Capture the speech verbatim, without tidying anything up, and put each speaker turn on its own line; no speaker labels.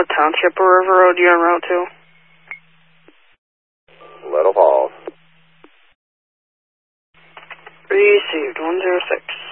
Glenwood Township or River Road, you on Route two?
Little Falls.
Received, one zero six.